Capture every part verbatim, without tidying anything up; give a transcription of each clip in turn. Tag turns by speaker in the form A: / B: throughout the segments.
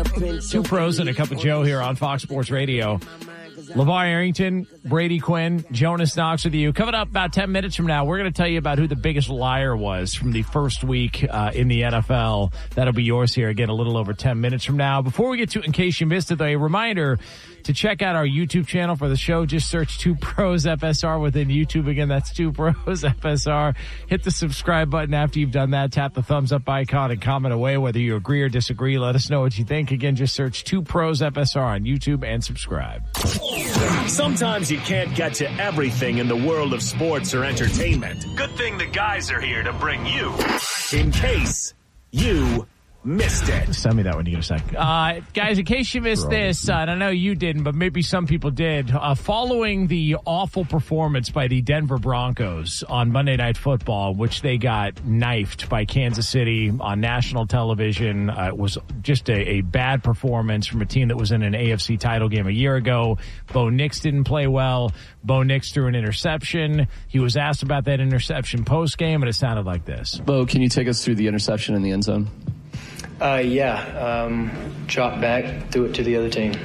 A: Two pros and a cup of Joe here on Fox Sports Radio. LeVar Arrington, Brady Quinn, Jonas Knox with you. Coming up about ten minutes from now, we're going to tell you about who the biggest liar was from the first week uh, in the N F L. That'll be yours here again a little over ten minutes from now. Before we get to, in case you missed it, though, a reminder to check out our YouTube channel for the show. Just search Two Pros F S R within YouTube. Again, that's Two Pros F S R. Hit the subscribe button after you've done that. Tap the thumbs up icon and comment away whether you agree or disagree. Let us know what you think. Again, just search Two Pros F S R on YouTube and subscribe.
B: Sometimes you can't get to everything in the world of sports or entertainment. Good thing the guys are here to bring you in case you missed it.
A: Send me that when you get a sec. Uh, guys, in case you missed this, uh, and I know you didn't, but maybe some people did, uh, following the awful performance by the Denver Broncos on Monday Night Football, which they got knifed by Kansas City on national television. Uh, it was just a, a bad performance from a team that was in an A F C title game a year ago. Bo Nix didn't play well. Bo Nix threw an interception. He was asked about that interception post-game, and it sounded like this.
C: Bo, can you take us through the interception in the end zone?
D: Uh, yeah, um, drop back, do it to the other team.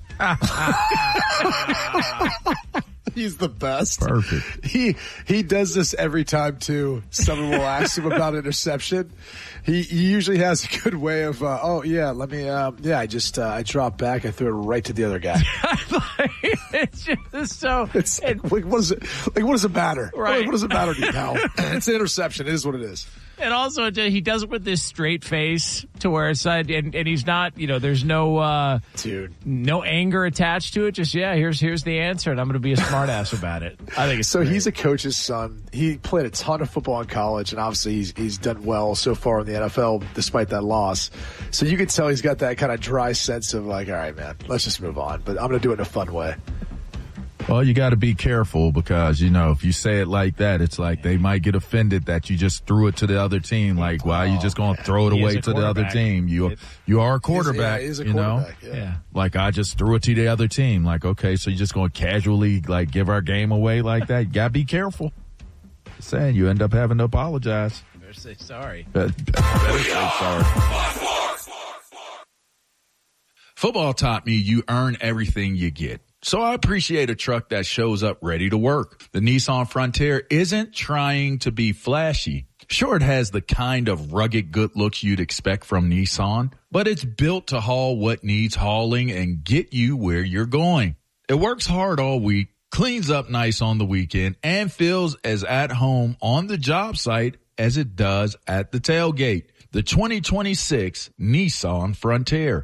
E: He's the best.
F: Perfect.
E: He he does this every time, too. Someone will ask him about interception. He, he usually has a good way of, uh, oh, yeah, let me, um, yeah, I just, uh, I dropped back, I threw it right to the other guy.
A: It's just so.
E: It's it, like, what is it? Like, what does it matter?
A: Right.
E: What, what does it matter to you, pal? It's an interception. It is what it is.
A: And also, he does it with this straight face to where it's, uh, and, and he's not, you know, there's no, uh,
E: dude,
A: no anger attached to it. Just, yeah, here's, here's the answer, and I'm going to be a smartass about it. I think it's
E: so.
A: great.
E: He's a coach's son. He played a ton of football in college, and obviously he's, he's done well so far in the N F L despite that loss. So you can tell he's got that kind of dry sense of like, all right, man, let's just move on. But I'm going to do it in a fun way.
F: Well, you got to be careful because, you know, if you say it like that, it's like they might get offended that you just threw it to the other team. Like, why are you just going to throw it
A: He
F: away to the other team? You you are a quarterback,
E: he is a, yeah,
F: you know?
E: Yeah.
A: Yeah.
F: Like, I just threw it to the other team. Like, okay, so you're just going to casually, like, give our game away like that? You got to be careful. Saying you end up having to apologize.
A: Better say sorry.
F: Better say sorry. Football taught me you earn everything you get. So I appreciate a truck that shows up ready to work. The Nissan Frontier isn't trying to be flashy. Sure, it has the kind of rugged good looks you'd expect from Nissan, but it's built to haul what needs hauling and get you where you're going. It works hard all week, cleans up nice on the weekend, and feels as at home on the job site as it does at the tailgate. The twenty twenty-six Nissan Frontier.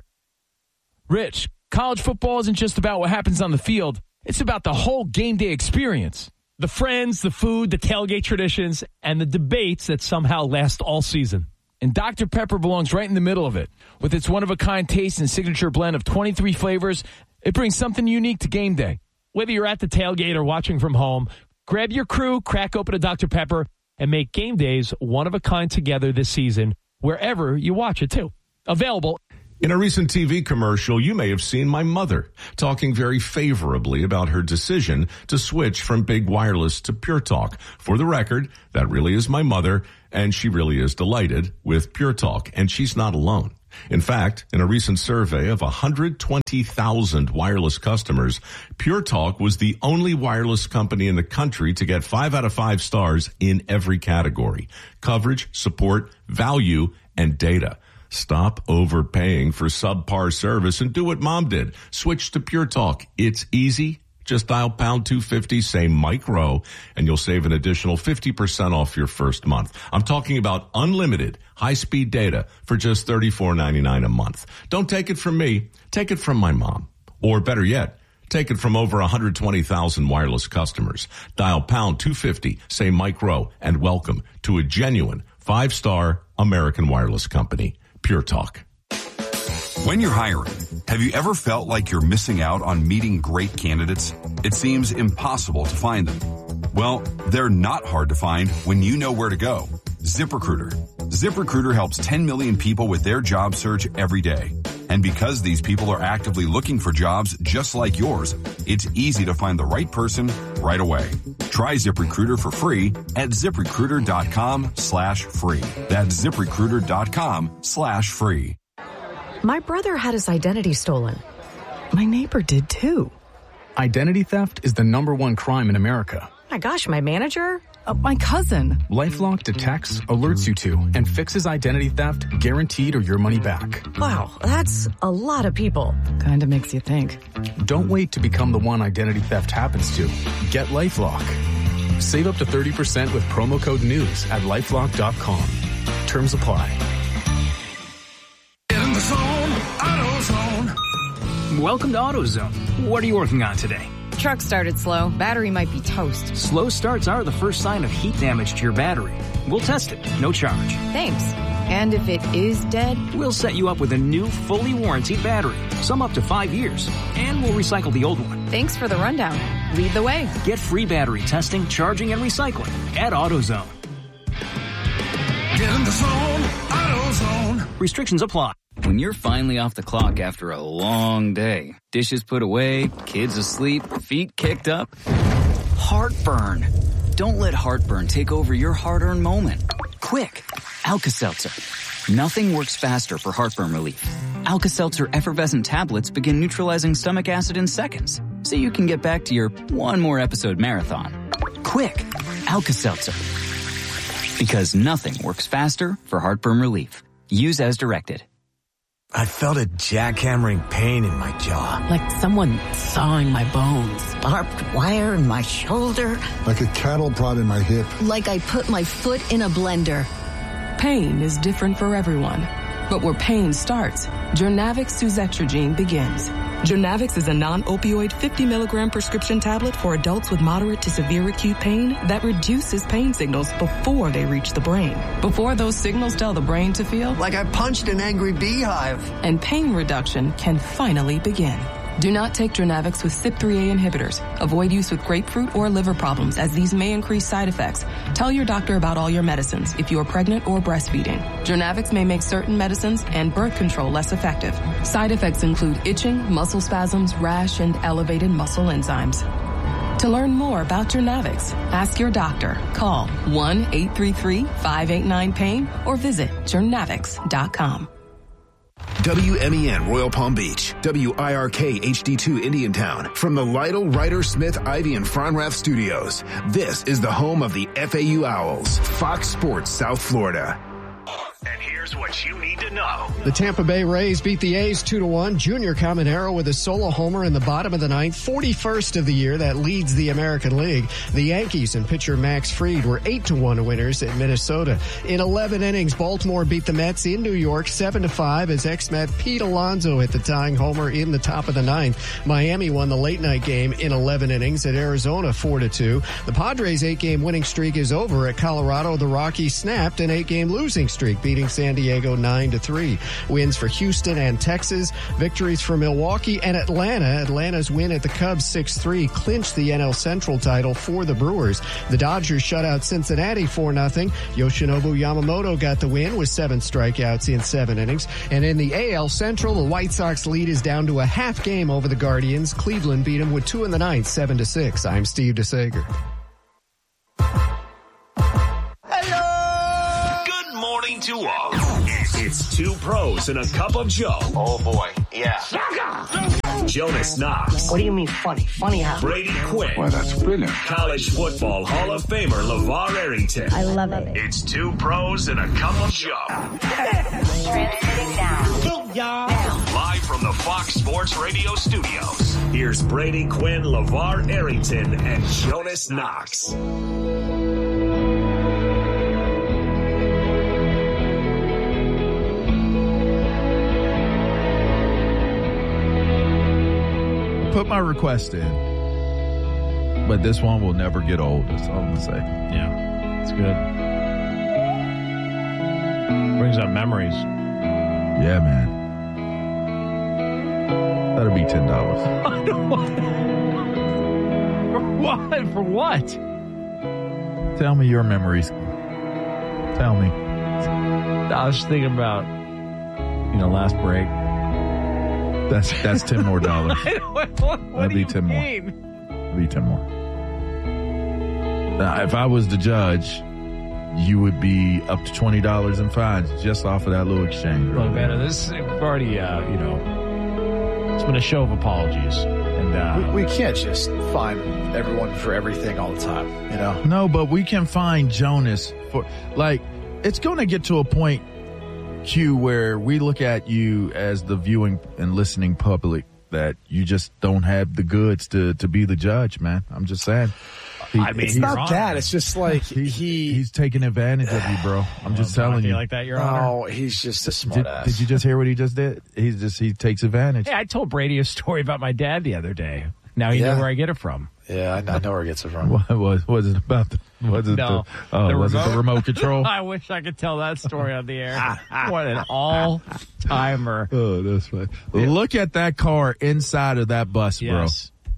G: Rich, college football isn't just about what happens on the field. It's about the whole game day experience. The friends, the food, the tailgate traditions, and the debates that somehow last all season. And Doctor Pepper belongs right in the middle of it. With its one-of-a-kind taste and signature blend of twenty-three flavors, it brings something unique to game day. Whether you're at the tailgate or watching from home, grab your crew, crack open a Doctor Pepper, and make game days one-of-a-kind together this season, wherever you watch it, too. Available.
H: In a recent T V commercial, you may have seen my mother talking very favorably about her decision to switch from big wireless to Pure Talk. For the record, that really is my mother, and she really is delighted with Pure Talk, and she's not alone. In fact, in a recent survey of one hundred twenty thousand wireless customers, Pure Talk was the only wireless company in the country to get five out of five stars in every category: coverage, support, value, and data. Stop overpaying for subpar service and do what Mom did. Switch to Pure Talk. It's easy. Just dial pound two fifty, say Mike Rowe, and you'll save an additional fifty percent off your first month. I'm talking about unlimited high-speed data for just thirty-four ninety-nine a month. Don't take it from me. Take it from my mom. Or better yet, take it from over one hundred twenty thousand wireless customers. Dial pound two fifty, say Mike Rowe, and welcome to a genuine five-star American wireless company. Pure Talk.
I: When you're hiring, have you ever felt like you're missing out on meeting great candidates? It seems impossible to find them. Well, they're not hard to find when you know where to go. ZipRecruiter. ZipRecruiter helps ten million people with their job search every day. And because these people are actively looking for jobs just like yours, it's easy to find the right person right away. Try ZipRecruiter for free at ZipRecruiter.com slash free. That's ZipRecruiter.com slash free.
J: My brother had his identity stolen. My neighbor did too.
K: Identity theft is the number one crime in America.
J: My gosh, my manager?
K: Uh, my cousin. LifeLock detects, alerts you to, and fixes identity theft guaranteed or your money back.
J: Wow, that's a lot of people.
K: Kinda makes you think. Don't wait to become the one identity theft happens to. Get LifeLock. Save up to thirty percent with promo code NEWS at lifelock dot com. Terms apply.
L: In the zone, AutoZone.
M: Welcome to AutoZone. What are you working on today?
N: Truck started slow. Battery might be toast.
M: Slow starts are the first sign of heat damage to your battery. We'll test it. No charge.
N: Thanks. And if it is dead?
M: We'll set you up with a new, fully warranted battery. Some up to five years. And we'll recycle the old one.
N: Thanks for the rundown. Lead the way.
M: Get free battery testing, charging, and recycling at AutoZone.
L: Get in the zone, AutoZone.
M: Restrictions apply.
O: When you're finally off the clock after a long day, dishes put away, kids asleep, feet kicked up, heartburn. Don't let heartburn take over your hard-earned moment. Quick, Alka-Seltzer. Nothing works faster for heartburn relief. Alka-Seltzer effervescent tablets begin neutralizing stomach acid in seconds, so you can get back to your one more episode marathon. Quick, Alka-Seltzer. Because nothing works faster for heartburn relief. Use as directed.
P: I felt a jackhammering pain in my jaw.
Q: Like someone sawing my bones.
R: Barbed wire in my shoulder.
S: Like a cattle prod in my hip.
R: Like I put my foot in a blender.
T: Pain is different for everyone. But where pain starts, Journavx Suzetrigine begins. Journavx is a non-opioid fifty milligram prescription tablet for adults with moderate to severe acute pain that reduces pain signals before they reach the brain. Before those signals tell the brain to feel
P: like I punched an angry beehive.
T: And pain reduction can finally begin. Do not take Journavx with C Y P three A inhibitors. Avoid use with grapefruit or liver problems, as these may increase side effects. Tell your doctor about all your medicines if you are pregnant or breastfeeding. Journavx may make certain medicines and birth control less effective. Side effects include itching, muscle spasms, rash, and elevated muscle enzymes. To learn more about Journavx, ask your doctor. Call one eight three three, five eight nine, pain or visit journavx dot com.
U: W M E N Royal Palm Beach, W I R K H D two Indiantown, from the Lytle, Ryder, Smith, Ivy, and Fronrath studios. This is the home of the F A U Owls, Fox Sports South Florida.
B: And here's what you need to know.
V: The Tampa Bay Rays beat the A's two to one. Junior Caminero with a solo homer in the bottom of the ninth, forty-first of the year. That leads the American League. The Yankees and pitcher Max Fried were eight to one winners at Minnesota. In eleven innings, Baltimore beat the Mets in New York seven to five as ex-Met Pete Alonso hit the tying homer in the top of the ninth. Miami won the late night game in eleven innings at Arizona four to two. The Padres' eight-game winning streak is over at Colorado. The Rockies snapped an eight-game losing streak, beating San Diego nine to three. Wins for Houston and Texas. Victories for Milwaukee and Atlanta. Atlanta's win at the Cubs six three clinched the N L Central title for the Brewers. The Dodgers shut out Cincinnati four nothing. Yoshinobu Yamamoto got the win with seven strikeouts in seven innings. And in the A L Central, the White Sox lead is down to a half game over the Guardians. Cleveland beat them with two in the ninth, seven to six. I'm Steve DeSager.
B: To all. It's two pros and a cup of Joe.
W: Oh boy, yeah.
B: Jonas Knox.
W: What do you mean funny? Funny how?
B: Brady Quinn.
W: Well, that's brilliant.
B: College football Hall of Famer LeVar Arrington.
X: I love it.
B: It's two pros and a cup of Joe.
X: Transmitting now.
B: Go, y'all. Live from the Fox Sports Radio studios. Here's Brady Quinn, LeVar Arrington, and Jonas Knox.
F: Put my request in, but this one will never get old. That's all I'm gonna say.
A: Yeah, it's good. Brings up memories.
F: Yeah, man. That'll be ten dollars.
A: For what? For what?
F: Tell me your memories. Tell me.
A: I was thinking about, you know, last break.
F: That's that's ten more dollars.
A: what what, what
F: That'd
A: do
F: be
A: you
F: ten
A: mean?
F: more. That'd be ten more. Now, if I was the judge, you would be up to twenty dollars in fines just off of that little exchange.
A: Look, man, this we've already, uh, you know, it's been a show of apologies. And uh,
C: we, we can't just fine everyone for everything all the time, you know?
F: No, but we can find Jonas for, like, it's going to get to a point, Q, where we look at you as the viewing and listening public that you just don't have the goods to, to be the judge, man. I'm just saying. He,
C: I mean, it's not that. It's just like
F: he's,
C: he
F: he's taking advantage of you, bro. I'm just telling you.
A: Like that, Your
C: no,
A: Honor?
C: he's just a smart
F: Did,
C: ass.
F: did you just hear what he just did? He's just he takes advantage.
A: Hey, I told Brady a story about my dad the other day. Now you
C: Yeah.
A: know where I get it from.
C: Yeah, I, I know where he gets it from.
F: What was was it about? The, was it
A: No,
F: the, uh,
A: the
F: was it
A: remote?
F: the remote control?
A: I wish I could tell that story on the air. What an all-timer.
F: Oh, that's right. Look at that car inside of that bus,
A: Yes.
F: bro.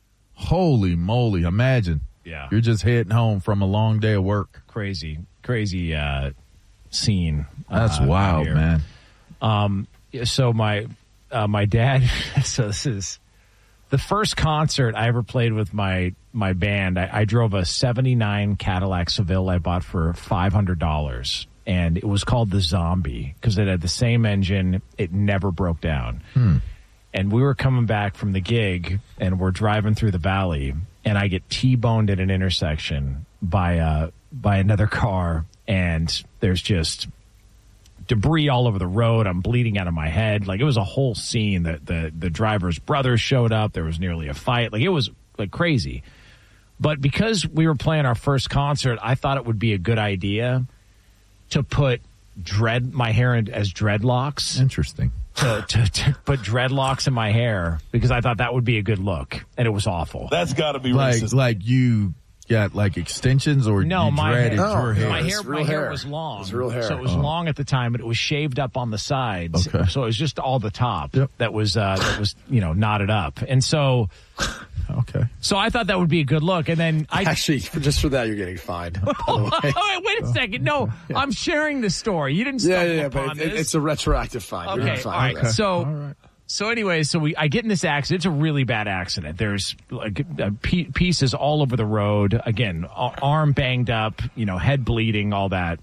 F: Holy moly! Imagine.
A: Yeah.
F: You're just heading home from a long day of work.
A: Crazy, crazy uh, scene.
F: That's
A: uh,
F: wild,
A: here.
F: man.
A: Um, so my uh, my dad. So this is the first concert I ever played with my my band. I, I drove a seventy-nine Cadillac Seville I bought for five hundred dollars, and it was called the Zombie because it had the same engine. It never broke down.
F: Hmm.
A: And we were coming back from the gig, and we're driving through the valley, and I get T-boned at an intersection by uh by another car, and there's just debris all over the road. I'm bleeding out of my head. Like, it was a whole scene. That the the driver's brother showed up. There was nearly a fight. Like, it was like crazy. But because we were playing our first concert, I thought it would be a good idea to put dread my hair in, as dreadlocks.
F: Interesting.
A: To, to, to put dreadlocks in my hair because I thought that would be a good look, and it was awful.
D: That's got to be
F: like
D: racist.
F: like you got like extensions or
A: No,
F: you
A: my
F: dreaded
A: hair,
F: your hair.
A: my hair,
C: It's real
A: my hair
C: hair.
A: was long.
C: It's real hair.
A: So it was
F: Oh.
A: long at the time, but it was shaved up on the sides.
F: Okay.
A: So it was just all the top
F: Yep.
A: that was uh, that was you know knotted up, and so
F: Okay.
A: so I thought that would be a good look, and then I
C: Actually, just for that, you're getting fined. by the way.
A: oh, wait, wait a second. No, I'm sharing the story. You didn't
C: Yeah,
A: stumble
C: yeah, yeah,
A: upon
C: but it,
A: this.
C: it's a retroactive fine. You're
A: Okay,
C: getting
A: all
C: fined
A: right.
C: for that.
A: So,
F: All right.
A: so anyway, so we I get in this accident. It's a really bad accident. There's like uh, pe- pieces all over the road. Again, a- arm banged up, you know, head bleeding, all that.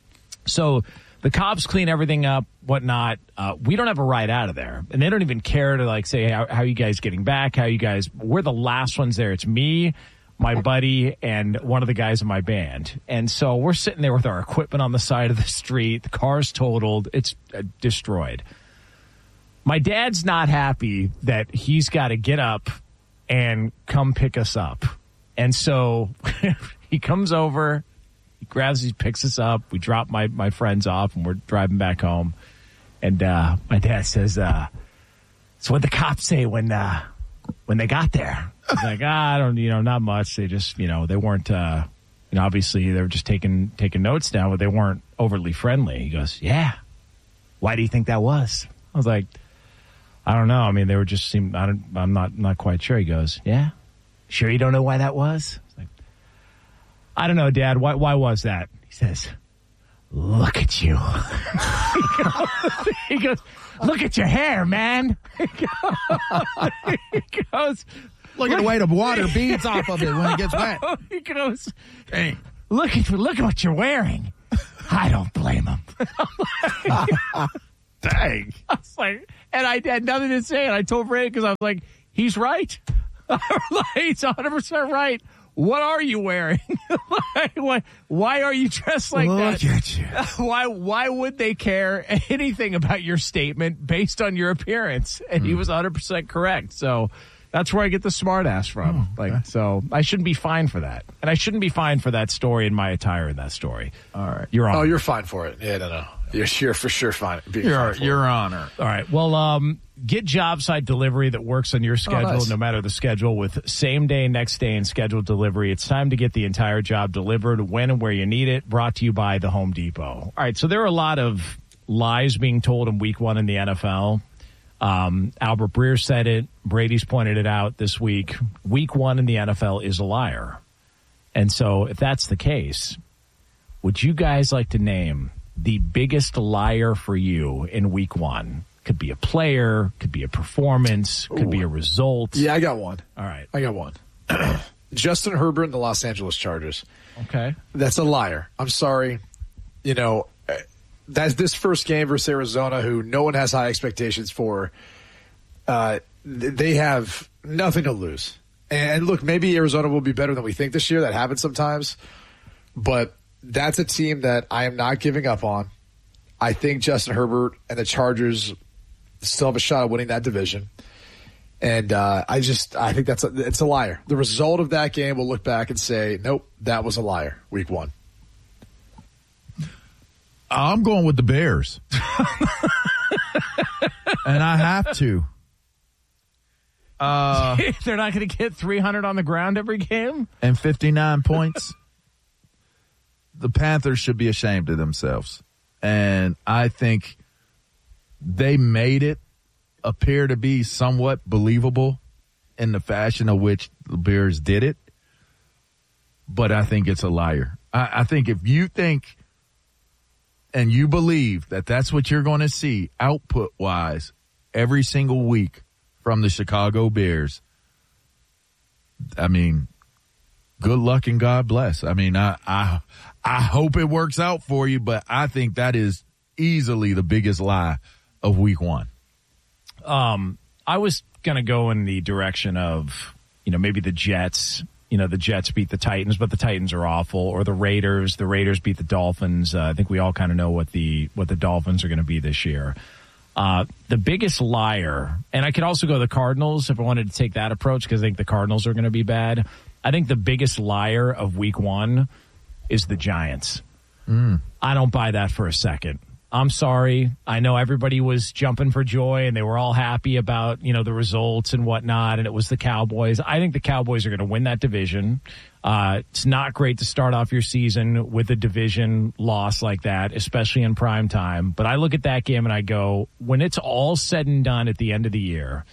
A: So the cops clean everything up, whatnot. Uh, we don't have a ride out of there, and they don't even care to like say how, how you guys getting back. How you guys? We're the last ones there. It's me, my buddy, and one of the guys in my band. And so we're sitting there with our equipment on the side of the street. The car's totaled. It's uh, destroyed. My dad's not happy that he's got to get up and come pick us up. And so he comes over, he grabs, he picks us up. We drop my, my friends off, and we're driving back home. And uh, my dad says, uh, so what the cops say when uh, when they got there? He's like, ah, I don't, you know, not much. They just, you know, they weren't, uh, you know, obviously they were just taking taking notes down, but they weren't overly friendly. He goes, yeah. Why do you think that was? I was like, I don't know. I mean, they were just seemed. I don't. I'm not not quite sure. He goes, yeah. Sure, you don't know why that was? I was like, I don't know, Dad. Why? Why was that? He says, look at you. he, goes, he goes, look at your hair, man. He goes, he goes
F: Look at the way the water beads off of it when it gets wet.
A: He goes, hey, look at look at what you're wearing. I don't blame him. Dang. I was like, and I had nothing to say, and I told Ray because I was like, he's right. He's one hundred percent right. What are you wearing? like, why, why are you dressed like
F: Look
A: that?
F: at you.
A: Why why would they care anything about your statement based on your appearance? And
F: Mm.
A: he was one hundred percent correct. So that's where I get the smart ass from.
F: Oh, okay.
A: Like, so I shouldn't be fined for that. And I shouldn't be fined for that story and my attire in that story.
F: All right.
A: You're on.
C: Oh, you're fine for it. Yeah, no, no. You're, you're for sure fine. Being
F: Your,
C: fine for
F: your
C: it.
F: honor.
A: All right. Well, um, get job site delivery that works on your schedule,
C: nice.
A: no matter the schedule, with same day, next day, and scheduled delivery. It's time to get the entire job delivered when and where you need it. Brought to you by the Home Depot. All right. So there are a lot of lies being told in week one in the N F L. Um, Albert Breer said it. Brady's pointed it out this week. Week one in the N F L is a liar. And so if that's the case, would you guys like to name the biggest liar for you in week one? Could be a player, could be a performance, could
C: Ooh.
A: be a result.
C: Yeah, I got one.
A: All right.
C: I got one. Justin Herbert and the Los Angeles Chargers.
A: Okay.
C: That's a liar. I'm sorry. You know, that's this first game versus Arizona, who no one has high expectations for. Uh, they have nothing to lose. And look, maybe Arizona will be better than we think this year. That happens sometimes. But that's a team that I am not giving up on. I think Justin Herbert and the Chargers still have a shot at winning that division. And uh, I just, I think that's a, it's a liar. The result of that game, we'll look back and say, nope, that was a liar, week one.
F: I'm going with the Bears. And I have to. Uh,
A: They're not going to get three hundred on the ground every game?
F: And fifty-nine points. The Panthers should be ashamed of themselves. And I think they made it appear to be somewhat believable in the fashion of which the Bears did it. But I think it's a liar. I, I think if you think and you believe that that's what you're going to see output-wise every single week from the Chicago Bears, I mean, good luck and God bless. I mean, I, I, I hope it works out for you, but I think that is easily the biggest lie of week one.
A: Um, I was going to go in the direction of, you know, maybe the Jets. You know, the Jets beat the Titans, but the Titans are awful. Or the Raiders. The Raiders beat the Dolphins. Uh, I think we all kind of know what the what the Dolphins are going to be this year. Uh, the biggest liar, and I could also go the Cardinals if I wanted to take that approach because I think the Cardinals are going to be bad. I think the biggest liar of week one is the Giants.
F: Mm.
A: I don't buy that for a second. I'm sorry. I know everybody was jumping for joy and they were all happy about, you know, the results and whatnot, and it was the Cowboys. I think the Cowboys are going to win that division. Uh, it's not great to start off your season with a division loss like that, especially in prime time. But I look at that game and I go, when it's all said and done at the end of the year,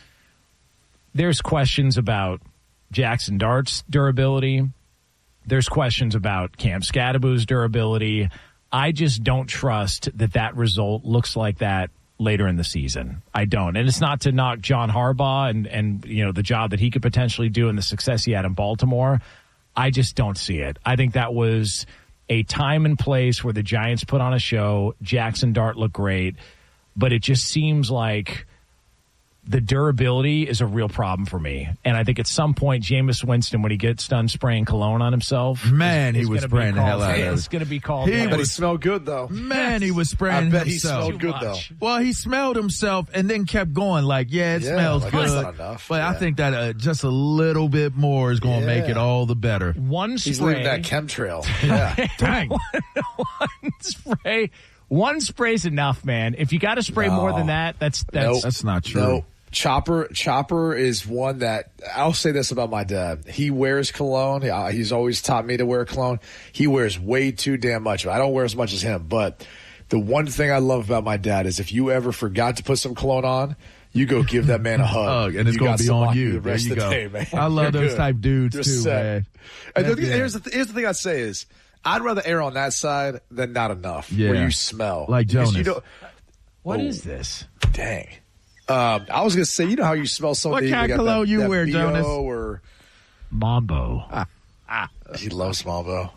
A: there's questions about Jackson Dart's durability. There's questions about Cam Scadaboo's durability. I just don't trust that that result looks like that later in the season. I don't. And it's not to knock John Harbaugh and, and you know, the job that he could potentially do and the success he had in Baltimore. I just don't see it. I think that was a time and place where the Giants put on a show. Jackson Dart looked great. But it just seems like the durability is a real problem for me. And I think at some point, Jameis Winston, when he gets done spraying cologne on himself,
F: man,
A: is,
F: he
A: is
F: was spraying the hell out of it.
A: It's going to be called.
C: He, but he smelled good, though.
F: Man, he was spraying
C: I bet
F: himself.
C: he smelled good, though.
F: Well, he smelled himself and then kept going like, yeah, it
C: yeah,
F: smells
C: like
F: good.
C: That's not enough.
F: But
C: yeah.
F: I think that uh, just a little bit more is going to
C: yeah.
F: make it all the better.
A: One spray.
C: He's leaving that chemtrail. Yeah.
A: Dang. one, one spray. One spray's enough, man. If you got to spray
C: no.
A: more than that, that's that's
C: nope.
F: that's not true.
C: Nope. Chopper Chopper is one that I'll say this about my dad. He wears cologne. He's always taught me to wear cologne. He wears way too damn much. I don't wear as much as him, but the one thing I love about my dad is if you ever forgot to put some cologne on, you go give that man a hug.
F: hug and it's going to be on you.
C: The rest
F: there you
C: of
F: go.
C: the day, man.
F: I love
C: You're
F: those
C: good.
F: type dudes
C: You're
F: too,
C: set.
F: man.
C: And the,
F: yeah.
C: here's, the, here's the thing I'd say is I'd rather err on that side than not enough
F: yeah.
C: where you smell.
F: Like Jonas.
C: You know,
A: what
C: oh,
A: is this?
C: Dang. Um, I was going to say, you know how you smell some
F: what
C: of the...
F: What kind of cologne you
C: that
F: wear,
C: B O
F: Jonas?
C: Or,
A: Mambo.
F: Ah, ah.
C: He loves Mambo.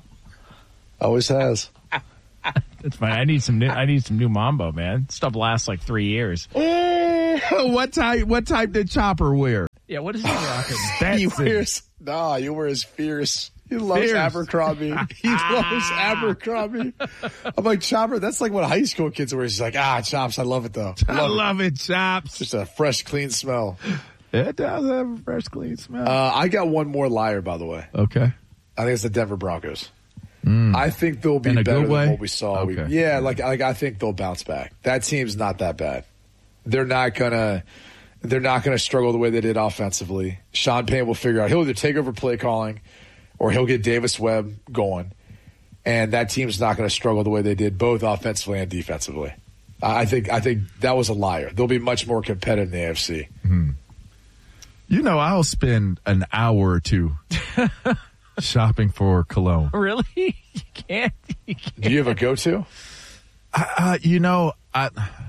C: Always has.
A: That's fine. I need some new, I need some new Mambo, man. Stuff lasts like three years.
F: what type What type did Chopper wear?
A: Yeah, what is he rocking?
C: He wears... Nah, he wears Fierce. He loves
F: Fierce.
C: Abercrombie. He loves Abercrombie. I'm like, Chopper, that's like what high school kids wear. He's like, ah, Chops, I love it, though.
F: I love, I love it. it, Chops.
C: Just a fresh, clean smell.
F: It does have a fresh, clean smell.
C: Uh, I got one more liar, by the way.
F: Okay.
C: I think it's the Denver Broncos.
F: Mm.
C: I think they'll be
F: In a
C: better
F: good way?
C: than what we saw.
F: Okay.
C: We, yeah, like, like I think they'll bounce back. That team's not that bad. They're not gonna... They're not going to struggle the way they did offensively. Sean Payne will figure out. He'll either take over play calling or he'll get Davis Webb going. And that team's not going to struggle the way they did both offensively and defensively. I think I think that was a liar. They'll be much more competitive in the A F C.
F: Mm-hmm. You know, I'll spend an hour or two shopping for cologne.
A: Really? You can't, you can't.
C: Do you have a go-to?
F: I, uh, you know, I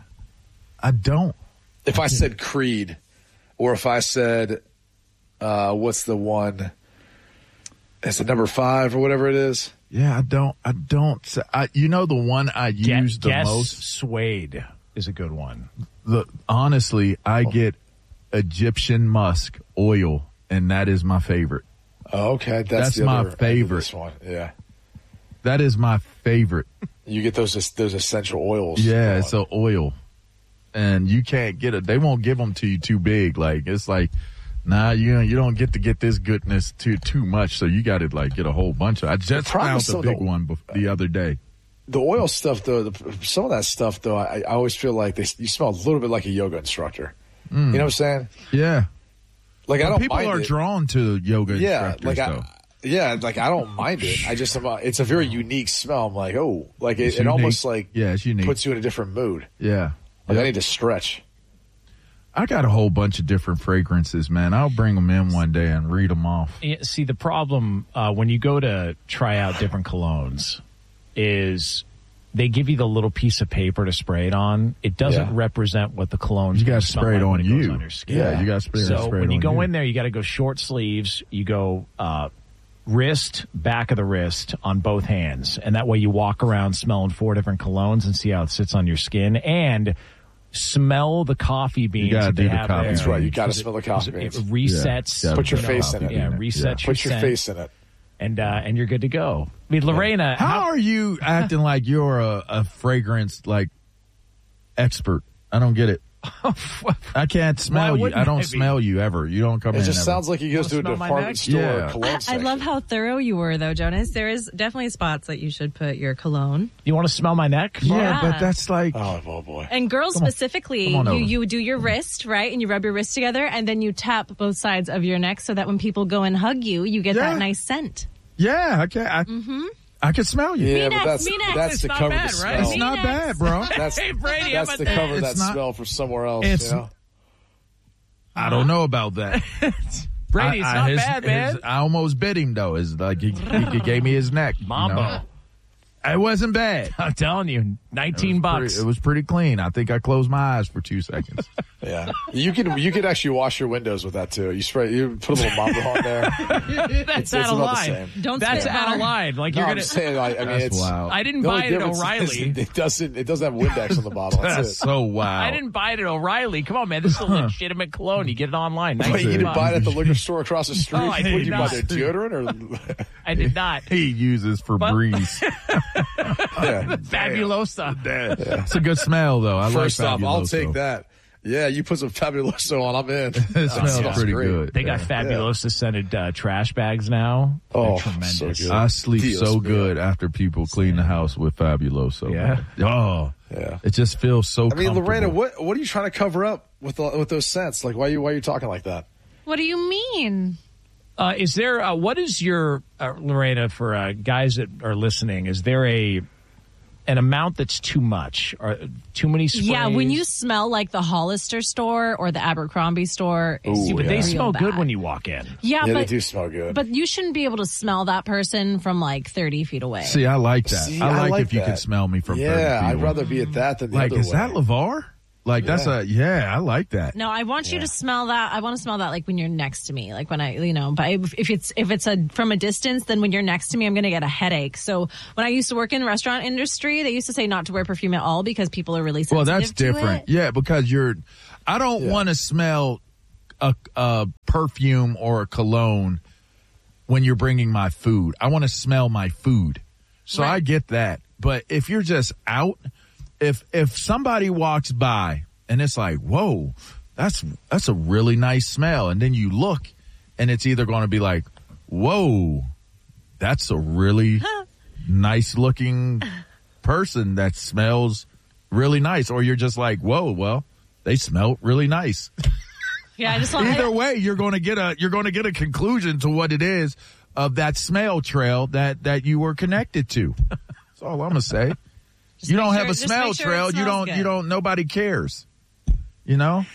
F: I don't.
C: If I said Creed, or if I said, uh, what's the one? It's the number five or whatever it is.
F: Yeah, I don't, I don't, I, you know, the one I use the
A: Guess
F: most.
A: Suede is a good one.
F: The, honestly, I get Egyptian musk oil, and that is my favorite.
C: Oh, okay. That's,
F: That's
C: the
F: my
C: other end of
F: favorite.
C: This one. Yeah.
F: That is my favorite.
C: You get those those essential oils.
F: Yeah, it's an oil. And you can't get it. They won't give them to you too big. Like, it's like, nah, you you don't get to get this goodness too too much, so you got to, like, get a whole bunch of. I just found the big the, one the other day.
C: The oil stuff, though, the, some of that stuff, though, I, I always feel like they, you smell a little bit like a yoga instructor. Mm. You know what I'm saying?
F: Yeah.
C: Like,
F: well,
C: I don't
F: people
C: mind
F: are
C: it.
F: drawn to yoga
C: yeah,
F: instructors,
C: like
F: though.
C: I, yeah, like, I don't mind it. I just, it's a very unique smell. I'm like, oh, like, it, it almost, like,
F: yeah, it's unique.
C: Puts you in a different mood.
F: Yeah.
C: Like,
F: yep.
C: I need to stretch.
F: I got a whole bunch of different fragrances, man. I'll bring them in one day and read them off.
A: Yeah, see, the problem uh, when you go to try out different colognes is they give you the little piece of paper to spray it on. It doesn't
C: yeah.
A: represent what the cologne's
F: You got to spray it
A: like
F: on you.
A: On your skin.
F: Yeah, you got to spray,
A: so
F: spray it on you. So
A: when you go in there, you got to go short sleeves. You go uh, wrist, back of the wrist on both hands. And that way you walk around smelling four different colognes and see how it sits on your skin. And smell the coffee beans.
F: You gotta
A: that
F: do
A: they
F: the
A: have
F: coffee
A: there.
C: That's right. You got to
A: Because
C: smell
A: it,
C: the coffee beans.
A: It resets.
F: Yeah,
C: put your
A: you
C: face
A: know,
C: in it.
A: Yeah, resets
F: yeah.
A: your
C: Put your
A: scent,
C: face in it.
A: And, uh, and you're good to go. I mean, Lorena.
F: How,
A: how
F: are you acting like you're a, a fragrance, like, expert? I don't get it. I can't smell you. I don't smell you ever. You don't come
C: it
F: in.
C: It just
F: ever.
C: sounds like he goes to a department store
F: yeah.
C: cologne
D: I, I love how thorough you were, though, Jonas. There is definitely spots that you should put your cologne.
A: You want to smell my neck?
F: Yeah,
D: yeah.
F: but that's like.
C: Oh, oh boy.
D: And girls
F: Come
D: specifically,
F: Come
D: you, you do your wrist, right? And you rub your wrist together, and then you tap both sides of your neck so that when people go and hug you, you get
F: Yeah.
D: that nice scent.
F: Yeah, I can. I,
D: Mm-hmm.
F: I can smell you.
C: Yeah,
D: Me
C: but
D: next,
C: that's
D: me next.
C: that's
A: It's
C: to
A: not
C: cover
A: bad,
C: the
A: right?
C: smell.
F: It's not bad, bro.
C: That's
A: Hey, Brady,
C: that's
A: how
C: to
A: about
C: cover
A: that?
C: that
F: It's not-
C: smell for somewhere else.
F: It's-
C: You know?
F: I don't know about that.
A: Brady, it's
F: I, I,
A: not
F: his-
A: bad, man.
F: his- I almost bit him though. Is like he, he, he gave me his neck. you
A: Mambo.
F: know? It wasn't bad.
A: I'm telling you, nineteen
F: It was
A: bucks.
F: Pretty, it was pretty clean. I think I closed my eyes for two seconds.
C: Yeah, you can you can actually wash your windows with that too. You spray, you put a little Mambo on there.
A: That's
C: It's-
A: out
C: it's
A: of
C: about the
A: line.
C: same.
D: Don't
A: That's
D: spit
A: out
D: bar.
A: of line. Like
C: No,
A: you're
C: I'm
A: gonna.
C: saying, like, I mean,
F: That's
C: it's.
F: wild.
A: I didn't
C: the only
A: buy it at
C: difference is
A: O'Reilly.
C: It doesn't. It doesn't have Windex on the bottle. That's,
F: That's
C: it.
F: so wild.
A: I didn't buy it at O'Reilly. Come on, man. This is a legitimate cologne. You get it online.
C: Wait, you
A: nineteen
C: didn't
A: bucks.
C: buy it at the liquor store across the street?
A: Oh, I
C: What
A: did
C: did you buy
A: not.
C: there, deodorant or?
A: I did not.
F: He uses Febreze.
C: Yeah.
A: Fabulosa.
F: It's a good smell though. I
C: First
F: like
C: off, I'll
F: Fabuloso.
C: take that. Yeah, you put some Fabuloso on, I'm in.
F: It smells
C: Sounds
F: pretty
C: great.
F: good.
A: They got Fabulosa scented uh, trash bags now. They're
C: Oh,
A: tremendous.
C: so good.
F: I sleep
C: Dios
F: so
C: mio.
F: good after people clean the house with Fabuloso.
A: Yeah.
F: man. Oh,
C: Yeah.
F: it just feels so.
C: I mean, Lorena,
F: comfortable.
C: what what are you trying to cover up with the, with those scents? Like, why are you why are you talking like that?
D: What do you mean?
A: Uh, is there, uh, what is your, uh, Lorena, for uh, guys that are listening, is there a an amount that's too much? Or too many sprays?
D: Yeah, when you smell like the Hollister store or the Abercrombie store, it's
C: Ooh,
A: See, but
C: yeah.
A: they
D: real
A: smell good
D: bad.
A: when you walk in.
D: Yeah,
C: Yeah,
D: but
C: they do smell good.
D: But you shouldn't be able to smell that person from like thirty feet away.
F: See, I like that.
C: See,
F: I, like
C: I like
F: if you
C: that.
F: can smell me from.
C: yeah,
F: thirty feet
C: I'd
F: away.
C: rather be at that than the
F: Like,
C: other
F: is
C: way.
F: that LeVar? Like, that's
C: Yeah.
F: a yeah. I like that.
D: No, I want you
C: Yeah.
D: to smell that. I want to smell that like when you're next to me, like when I, you know. But if, if it's if it's a from a distance, then when you're next to me, I'm going to get a headache. So when I used to work in the restaurant industry, they used to say not to wear perfume at all because people are really
F: Well,
D: sensitive
F: that's
D: to
F: different.
D: it.
F: Yeah, because you're. I don't
C: Yeah.
F: want to smell a, a perfume or a cologne when you're bringing my food. I want to smell my food. So
D: Right.
F: I get that. But if you're just out, if if somebody walks by and it's like, whoa, that's that's a really nice smell, and then you look and it's either going to be like, whoa, that's a really nice looking person that smells really nice, or you're just like, whoa, well, they smell really nice.
D: Yeah, I just want.
F: Either way, you're going to get a you're going to get a conclusion to what it is of that smell trail that that you were connected to. That's all I'm gonna say.
D: Just
F: You
D: make
F: don't
D: sure-
F: have a
D: just
F: smell
D: make sure it
F: trail. You
D: smells
F: don't.
D: good.
F: You don't. Nobody cares. You know,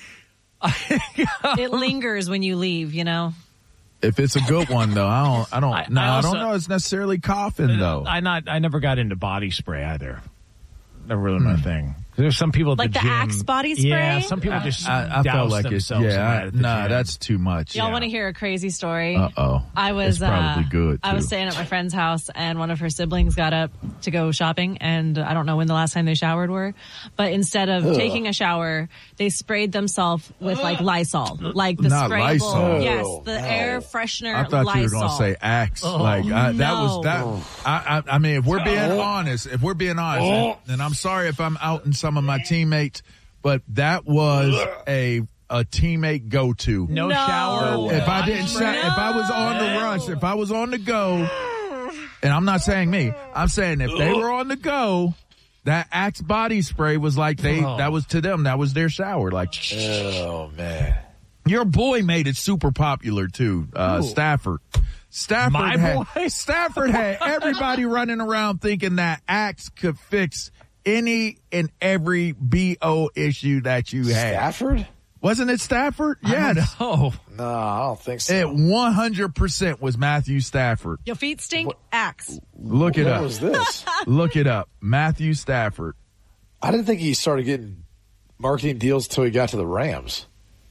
D: It lingers when you leave. You know.
F: if it's a good one though, I don't. I don't.
A: I-
F: no,
A: I
F: I,
A: also-
F: don't know. It's necessarily coughing though.
A: I not. I never got into body spray either. Never really my thing. There's some people at
D: like
A: the,
D: the
A: gym.
D: Axe body spray.
A: Yeah, some people just
F: I, I
A: douse
F: felt like it's
A: themselves in that
F: yeah.
A: at the
F: Nah,
A: gym.
F: that's too much.
D: Y'all
F: yeah.
D: want to hear a crazy story?
F: Uh oh.
D: I was
F: it's probably
D: uh,
F: good.
D: I was
F: too.
D: staying at my friend's house, and one of her siblings got up to go shopping, and I don't know when the last time they showered were, but instead of
F: Ugh.
D: taking a shower, they sprayed themselves with like Lysol, like the
F: Not
D: sprayable.
F: Lysol.
D: Yes,
F: Oh,
D: the
F: no.
D: air freshener.
F: I thought
D: Lysol.
F: you were going to say Axe.
D: Oh,
F: like I, that
D: no.
F: was that. I, I, I mean, if we're being honest, if we're being honest,
D: Oh.
F: and, and I'm sorry if I'm outing some of my teammates, but that was a a teammate go to.
A: No, no shower.
F: If I didn't, sha-
A: No.
F: if I was on the rush, if I was on the go, and I'm not saying me, I'm saying if they were on the go, that Axe body spray was like they
C: Oh.
F: that was to them, that was their shower. Like,
C: oh man.
F: Your boy made it super popular too, uh,
A: Ooh.
F: Stafford. Stafford
A: My
F: had,
A: boy?
F: Stafford had everybody running around thinking that Axe could fix any and every B O issue that you had.
C: Stafford?
F: Wasn't it Stafford? Yeah.
A: No.
C: No, I don't think so.
F: It one hundred percent was Matthew Stafford.
D: Your feet stink. Axe.
F: Look it
C: What
F: up.
C: was this?
F: Look it up. Matthew Stafford.
C: I didn't think he started getting marketing deals till he got to the Rams.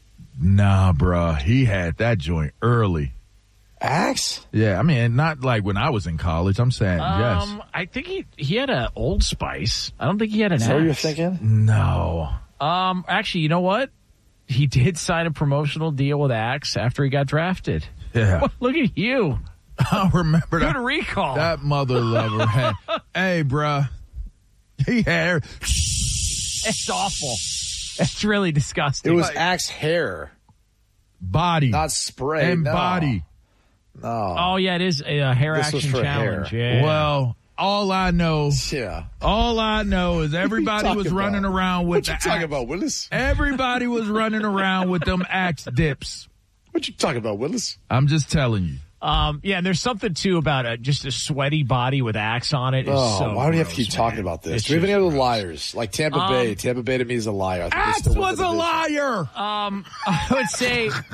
F: Nah, bruh. He had that joint early.
C: Axe?
F: Yeah, I mean, not like when I was in college. I'm saying, yes.
A: Um, I think he he had a Old Spice. I don't think he had an
C: Is that what you're
A: Axe.
C: thinking?
F: No.
A: Um, actually, you know what? He did sign a promotional deal with Axe after he got drafted.
F: Yeah.
A: Look at you.
F: I remember
A: Good
F: that.
A: recall.
F: That mother lover had, hey, bruh. He had,
A: It's awful. It's really disgusting.
C: It was Axe hair.
F: body.
C: Not spray.
F: And
C: no.
F: body.
C: No.
A: Oh, yeah, it is a hair
C: This was
A: action
C: for
A: challenge.
C: hair.
A: Yeah.
F: Well, all I know,
C: Yeah.
F: all I know is everybody
C: talking
F: was running
C: about?
F: around with
C: What you
F: the
C: talking
F: Axe.
C: about, Willis?
F: Everybody was running around with them Axe dips.
C: What you talking about, Willis?
F: I'm just telling you.
A: Um, yeah, and there's something too about a, just a sweaty body with Axe on it. Is
C: Oh,
A: so
C: why do we have to
A: gross,
C: keep talking
A: man.
C: about this?
A: It's
C: Do we have any
A: just
C: other
A: gross.
C: liars? Like Tampa
A: Um,
C: Bay. Tampa Bay to me is a liar. I think they
F: Axe
C: still win
F: was
C: the
F: a
C: division.
F: liar.
A: Um, I would say, uh,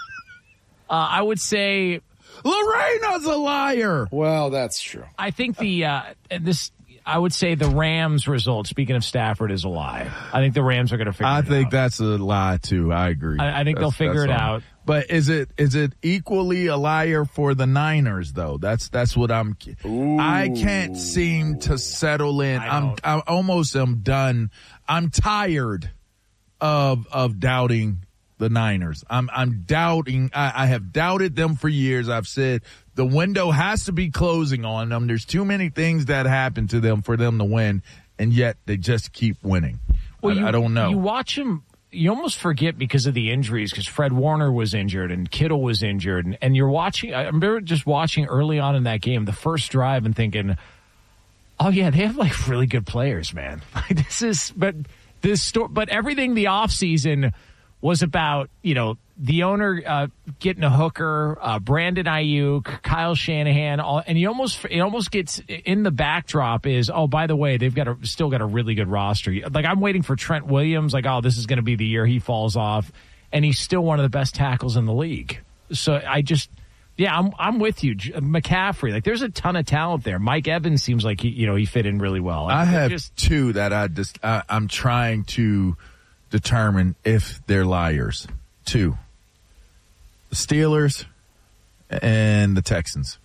A: I would say,
F: Lorena's a liar.
C: Well, that's true.
A: I think the uh, this. I would say the Rams result, speaking of Stafford, is a lie. I think the Rams are going to figure
F: I
A: it
F: think
A: out.
F: that's a lie too. I agree.
A: I- I think they'll
F: That's-
A: figure
F: that's
A: it
F: all.
A: out.
F: But is it is it equally a liar for the Niners though? That's that's what I'm. I can't seem to settle in.
A: I
F: I'm
A: don't.
F: I almost am done. I'm tired of of doubting the Niners. I'm I'm doubting. I, I have doubted them for years. I've said the window has to be closing on them. There's too many things that happen to them for them to win, and yet they just keep winning.
A: Well,
F: I,
A: you,
F: I don't know.
A: You watch them, you almost forget because of the injuries, because Fred Warner was injured and Kittle was injured. And, and you're watching, I remember just watching early on in that game, the first drive, and thinking, oh, yeah, they have like really good players, man. Like, this is, but this story, but everything the offseason was about, you know, the owner uh, getting a hooker, uh, Brandon Ayuk, Kyle Shanahan, all, and you almost it almost gets in the backdrop is, oh, by the way, they've got a, still got a really good roster. Like, I'm waiting for Trent Williams, like, oh, this is going to be the year he falls off, and he's still one of the best tackles in the league. So I just, yeah, I'm I'm with you, McCaffrey. Like, there's a ton of talent there. Mike Evans seems like he, you know, he fit in really well. Like,
F: I have
A: just,
F: two that I just I, I'm trying to determine if they're liars. Two. The Steelers and the Texans.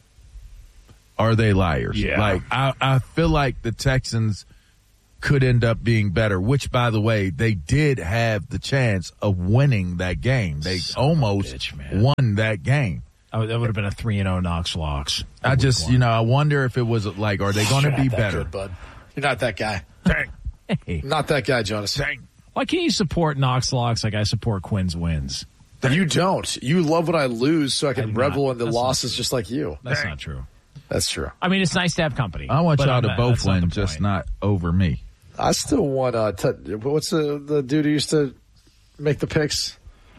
F: Are they liars?
A: Yeah.
F: Like, I, I feel like the Texans could end up being better, which, by the way, they did have the chance of winning that game. They
A: Son
F: almost
A: bitch, man.
F: won that game.
A: oh, that would have been a three and oh Knox Locks.
F: I just, you know, I wonder if it was like, are they going to
C: You're
F: be
C: not that
F: better?
C: good, bud. You're not that guy.
F: Dang.
A: Hey,
C: Not that guy, Jonas.
F: Dang.
A: why can't you support Knox Locks like I support Quinn's wins?
C: You don't. You love when I lose so I
A: I
C: can
A: do
C: revel
A: not.
C: in the
A: That's
C: losses just like you.
A: That's not true.
C: That's true.
A: I mean, it's nice to have company.
F: I want
A: but
F: y'all
A: I'm
F: to
A: not-
F: both
A: that's not
F: win,
A: the
F: just
A: point.
F: not over me.
C: I still want uh, t- what's the the dude who used to make the picks?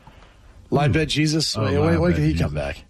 C: Live bet Jesus.
F: Oh,
C: Wait,
F: Live
C: wait, when
F: Bet
C: can he
F: Jesus.
C: come back?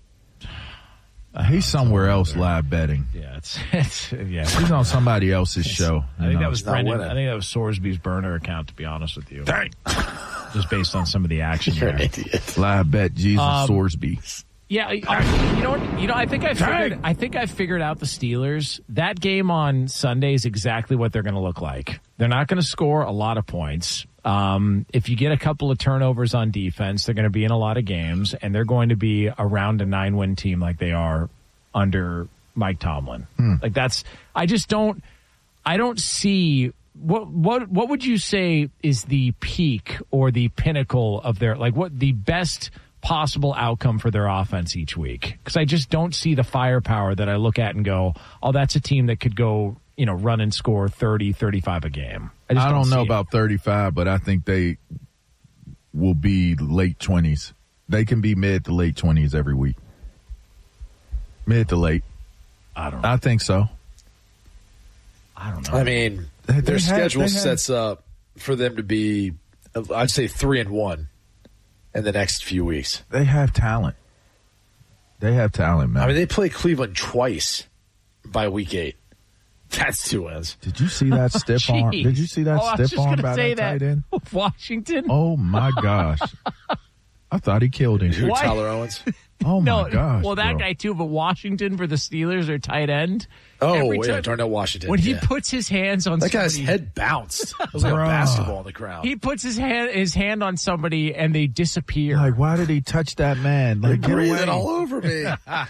F: Uh, he's somewhere else live betting.
A: Yeah, it's, it's yeah.
F: He's on somebody else's show.
A: I
F: you
A: think
F: know.
A: that was
C: not
A: Brendan.
C: winning.
A: I think that was Sorsby's burner account. To be honest with you,
F: Dang.
A: just based on some of the action
C: You're an
A: there.
C: idiot.
F: Live bet Jesus
A: Um,
F: Sorsby.
A: Yeah, I, you know what? You know, I think I figured. I think I figured out the Steelers. That game on Sunday is exactly what they're going to look like. They're not going to score a lot of points. Um, if you get a couple of turnovers on defense, they're going to be in a lot of games, and they're going to be around a nine-win team like they are under Mike Tomlin.
F: Hmm.
A: Like that's. I just don't. I don't see. What what what would you say is the peak or the pinnacle of their, like, what the best possible outcome for their offense each week? Because I just don't see the firepower that I look at and go, oh, that's a team that could go, you know, run and score thirty, thirty-five a game. I, just
F: I don't,
A: don't
F: know
A: it.
F: about thirty-five, but I think they will be late twenties. They can be mid to late twenties every week. Mid to late.
A: I don't know.
F: I think so.
A: I don't know.
C: I mean,
F: They-
C: their
F: they had-
C: schedule
F: they had-
C: sets up for them to be, I'd say, three and one in the next few weeks.
F: They have talent. They have talent, man.
C: I mean, they play Cleveland twice by week eight. That's two wins.
F: Did you see that stiff arm?
A: Jeez.
F: Did you see that
A: oh, I was
F: stiff
A: just
F: arm
A: gonna
F: by
A: say
F: that tight
A: that.
F: end?
A: Washington.
F: Oh my gosh! I thought he killed him.
C: Who,
A: Why-
C: Tyler Owens?
F: Oh my
A: no,
F: gosh!
A: well, that
F: bro.
A: guy too, but Washington for the Steelers or tight end.
C: Oh,
A: Every
C: yeah,
A: time-
C: Darnell Washington.
A: When he
C: yeah.
A: puts his hands on
C: That guy's
A: somebody,
C: head bounced. It was like a
F: Bruh.
C: basketball on the ground.
A: he puts his hand his hand on somebody and they disappear.
F: Like, why did he touch that man? Like, get away!
C: breathing all over me.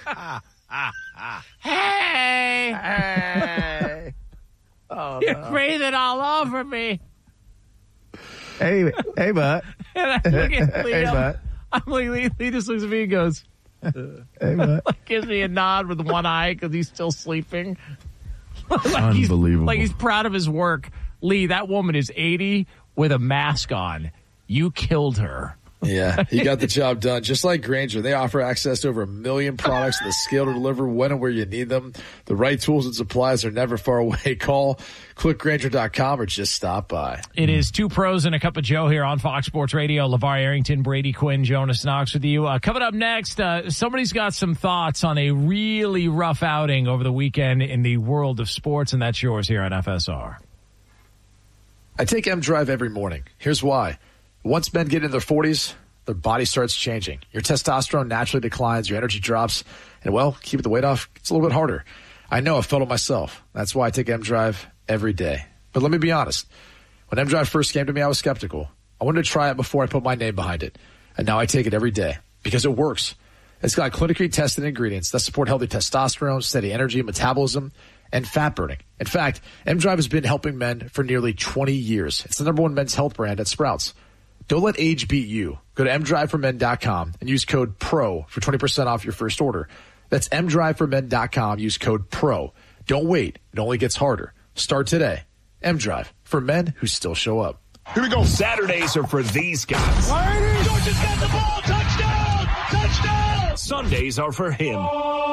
A: hey,
C: Hey. Oh,
A: you're
C: no.
A: breathing all over me.
F: Hey, hey, bud.
A: And I look at
F: Hey,
A: Liam.
F: bud.
A: I'm like, Lee, Lee just looks at me and goes,
F: Hey, bud.
A: like, gives me a nod with one eye because he's still sleeping. like he's,
F: Unbelievable.
A: like he's proud of his work. Lee, that woman is eighty with a mask on. You killed her.
C: Yeah, he got the job done. Just like Grainger, they offer access to over a million products and the skill to deliver when and where you need them. The right tools and supplies are never far away. Call, click Grainger dot com, or just stop by.
A: It is two pros and a cup of Joe here on Fox Sports Radio. LeVar Arrington, Brady Quinn, Jonas Knox with you. Uh, coming up next, uh, somebody's got some thoughts on a really rough outing over the weekend in the world of sports, and that's yours here on F S R.
C: I take M Drive every morning. Here's why. Once men get in their forties, their body starts changing. Your testosterone naturally declines, your energy drops, and, well, keeping the weight off, it's a little bit harder. I know, I felt it myself. That's why I take M Drive every day. But let me be honest. When M Drive first came to me, I was skeptical. I wanted to try it before I put my name behind it. And now I take it every day because it works. It's got clinically tested ingredients that support healthy testosterone, steady energy, metabolism, and fat burning. In fact, M Drive has been helping men for nearly twenty years. It's the number one men's health brand at Sprouts. Don't let age beat you. Go to m drive for men dot com and use code PRO for twenty percent off your first order. That's m drive for men dot com. Use code PRO. Don't wait. It only gets harder. Start today. M-Drive, for men who still show up.
B: Here we go. Saturdays are for these guys.
L: Georgia's got the ball. Touchdown! Touchdown!
B: Sundays are for him.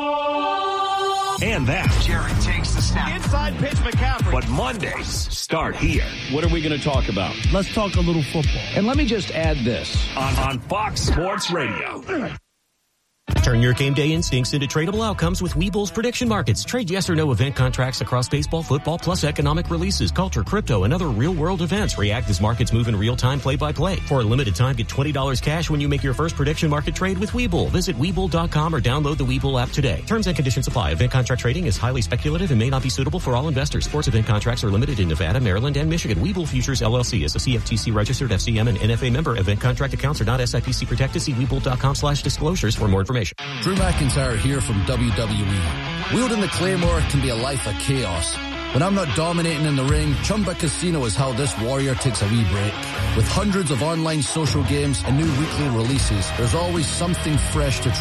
B: And that.
L: Jared takes the snap. Inside pitch McCaffrey.
B: But Mondays start here.
E: What are we going to talk about? Let's talk a little football. And let me just add this.
B: On, on Fox Sports Radio.
G: Turn your game day instincts into tradable outcomes with Webull's prediction markets. Trade yes or no event contracts across baseball, football, plus economic releases, culture, crypto, and other real-world events. React as markets move in real time, play-by-play. For a limited time, get twenty dollars cash when you make your first prediction market trade with Webull. Visit Webull dot com or download the Webull app today. Terms and conditions apply. Event contract trading is highly speculative and may not be suitable for all investors. Sports event contracts are limited in Nevada, Maryland, and Michigan. Webull Futures, L L C is a C F T C registered F C M and N F A member. Event contract accounts are not S I P C protected. See Webull dot com slash disclosures for more information.
H: Drew McIntyre here from W W E. Wielding the Claymore can be a life of chaos. When I'm not dominating in the ring, Chumba Casino is how this warrior takes a wee break. With hundreds of online social games and new weekly releases, there's always something fresh to